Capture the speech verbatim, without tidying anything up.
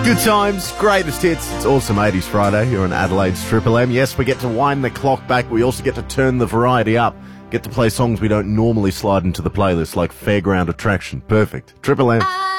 Good times, greatest hits. It's Awesome eighties Friday here on Adelaide's Triple M. Yes, we get to wind the clock back. We also get to turn the variety up. Get to play songs we don't normally slide into the playlist, like Fairground Attraction. Perfect. Triple M.